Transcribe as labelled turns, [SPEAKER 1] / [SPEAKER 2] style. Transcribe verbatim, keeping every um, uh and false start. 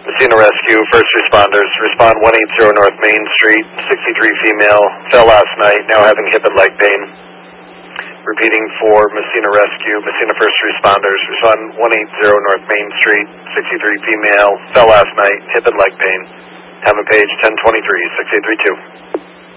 [SPEAKER 1] Messina Rescue, first responders, respond one eighty North Main Street, sixty-three female, fell last night, now having hip and leg pain. Repeating for Messina Rescue, Messina first responders, respond one eighty North Main Street, sixty-three female, fell last night, hip and leg pain. Hammond Page ten twenty-three, six eight three two.